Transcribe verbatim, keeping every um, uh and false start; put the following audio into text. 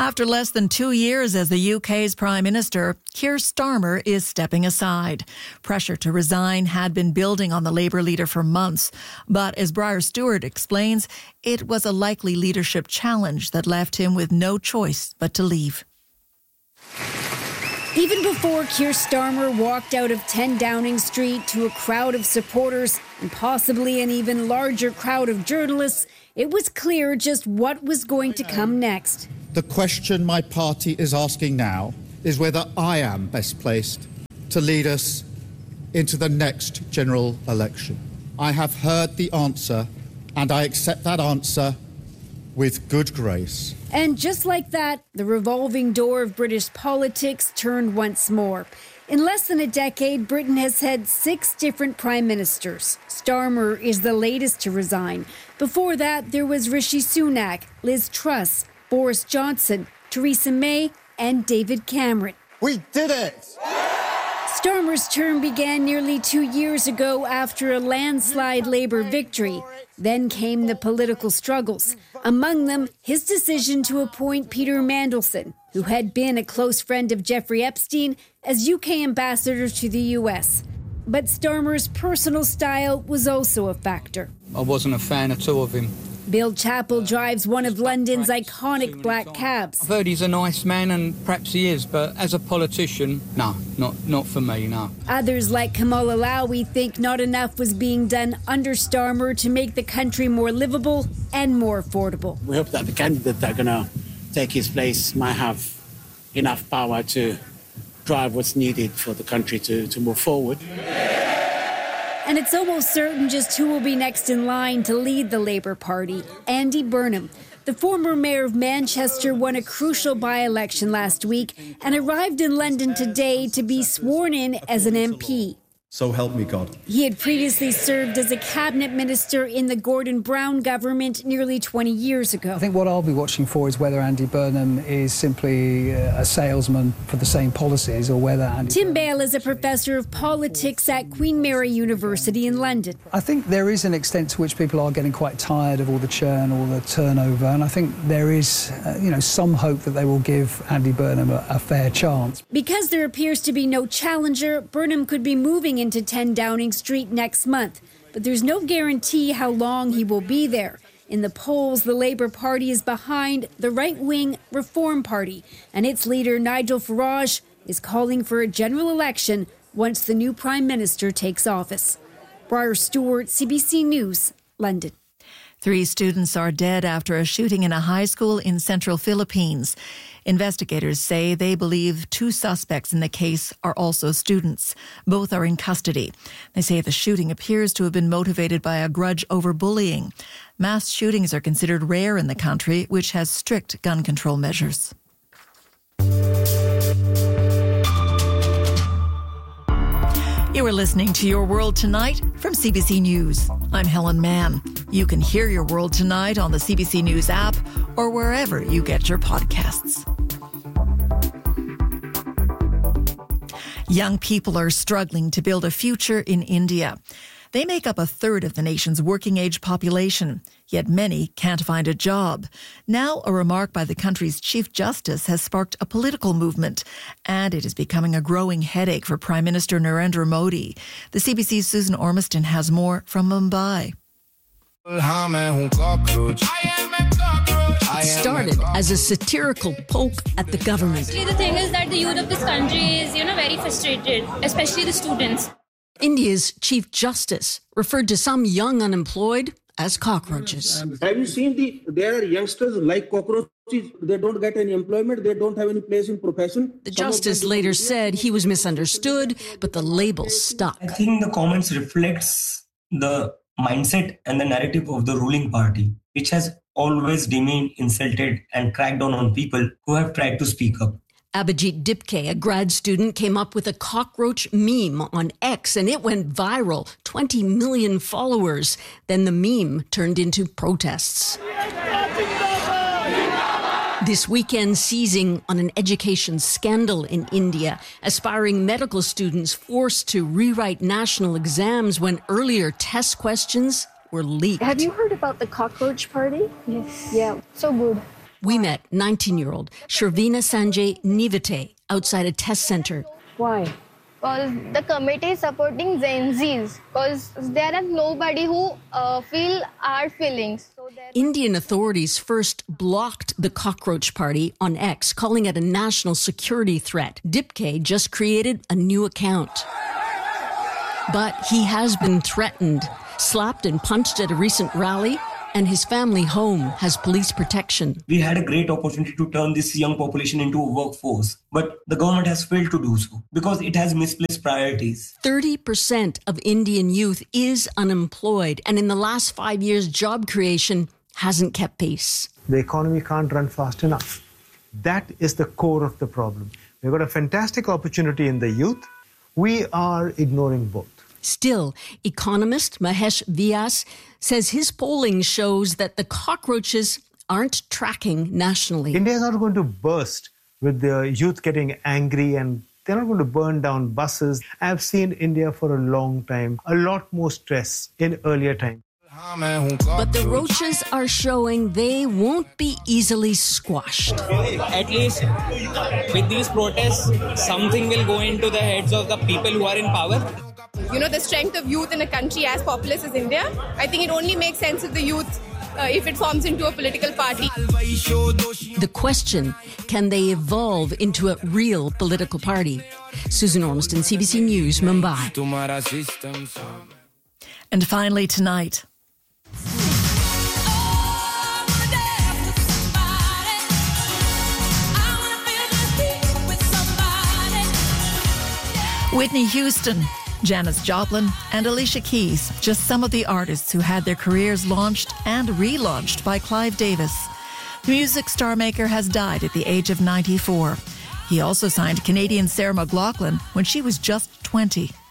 After less than two years as the U K's Prime Minister, Keir Starmer is stepping aside. Pressure to resign had been building on the Labour leader for months, but as Briar Stewart explains, it was a likely leadership challenge that left him with no choice but to leave. Even before Keir Starmer walked out of ten Downing Street to a crowd of supporters and possibly an even larger crowd of journalists, it was clear just what was going to come next. The question my party is asking now is whether I am best placed to lead us into the next general election. I have heard the answer, and I accept that answer with good grace. And just like that, the revolving door of British politics turned once more. In less than a decade, Britain has had six different prime ministers. Starmer is the latest to resign. Before that, there was Rishi Sunak, Liz Truss, Boris Johnson, Theresa May, and David Cameron. We did it! Starmer's term began nearly two years ago after a landslide Labour victory. Then came the political struggles. Among them, his decision to appoint Peter Mandelson, who had been a close friend of Jeffrey Epstein, as U K ambassador to the U S. But Starmer's personal style was also a factor. I wasn't a fan at all of him. Bill Chappell drives one of London's iconic black cabs. I've heard he's a nice man, and perhaps he is, but as a politician, no, not not for me, no. Others like Kamal Alawi think not enough was being done under Starmer to make the country more livable and more affordable. We hope that the candidate that are going to take his place might have enough power to drive what's needed for the country to, to move forward. And it's almost certain just who will be next in line to lead the Labour Party. Andy Burnham. The former mayor of Manchester won a crucial by-election last week and arrived in London today to be sworn in as an M P. So help me God. He had previously served as a cabinet minister in the Gordon Brown government nearly twenty years ago. I think what I'll be watching for is whether Andy Burnham is simply a salesman for the same policies or whether Andy Tim Bale is a professor of politics at Queen Mary University in London. I think there is an extent to which people are getting quite tired of all the churn, all the turnover, and I think there is, uh, you know, some hope that they will give Andy Burnham a, a fair chance. Because there appears to be no challenger, Burnham could be moving into ten Downing Street next month, but there's no guarantee how long he will be there. In the polls, the Labour Party is behind the right-wing Reform Party, and its leader, Nigel Farage, is calling for a general election once the new Prime Minister takes office. Briar Stewart, C B C News, London. Three students are dead after a shooting in a high school in central Philippines. Investigators say they believe two suspects in the case are also students. Both are in custody. They say the shooting appears to have been motivated by a grudge over bullying. Mass shootings are considered rare in the country, which has strict gun control measures. You are listening to Your World Tonight from C B C News. I'm Helen Mann. You can hear Your World Tonight on the C B C News app or wherever you get your podcasts. Young people are struggling to build a future in India. They make up a third of the nation's working-age population, yet many can't find a job. Now, a remark by the country's Chief Justice has sparked a political movement, and it is becoming a growing headache for Prime Minister Narendra Modi. The C B C's Susan Ormiston has more from Mumbai. It started as a satirical poke at the government. The thing is that the youth of this country is, you know, very frustrated, especially the students. India's Chief Justice referred to some young unemployed as cockroaches. Have you seen the there are youngsters like cockroaches? They don't get any employment. They don't have any place in profession. The justice later said he was misunderstood, but the label stuck. I think the comments reflects the mindset and the narrative of the ruling party, which has always demeaned, insulted, and cracked down on people who have tried to speak up. Abhijit Dipke, a grad student, came up with a cockroach meme on X, and it went viral, twenty million followers. Then the meme turned into protests. This weekend, seizing on an education scandal in India, aspiring medical students forced to rewrite national exams when earlier test questions were leaked. Have you heard about the cockroach party? Yes. Yeah, so good. We met nineteen-year-old Shervina Sanjay Nivete outside a test center. Why? Because the committee is supporting Gen Zs, because there are nobody who uh, feel our feelings. So Indian authorities first blocked the Cockroach Party on X, calling it a national security threat. Dipke just created a new account. But he has been threatened, slapped and punched at a recent rally, and his family home has police protection. We had a great opportunity to turn this young population into a workforce, but the government has failed to do so because it has misplaced priorities. thirty percent of Indian youth is unemployed, and in the last five years, job creation hasn't kept pace. The economy can't run fast enough. That is the core of the problem. We've got a fantastic opportunity in the youth. We are ignoring both. Still, economist Mahesh Vyas says his polling shows that the cockroaches aren't tracking nationally. India is not going to burst with the youth getting angry, and they're not going to burn down buses. I've seen India for a long time, a lot more stress in earlier times. But the roaches are showing they won't be easily squashed. At least with these protests, something will go into the heads of the people who are in power. You know, the strength of youth in a country as populous as India, I think it only makes sense if the youth, uh, if it forms into a political party. The question, can they evolve into a real political party? Susan Ormiston, C B C News, Mumbai. And finally tonight, Whitney Houston, Janis Joplin and Alicia Keys, just some of the artists who had their careers launched and relaunched by Clive Davis. The music star maker has died at the age of ninety-four. He also signed Canadian Sarah McLachlan when she was just twenty.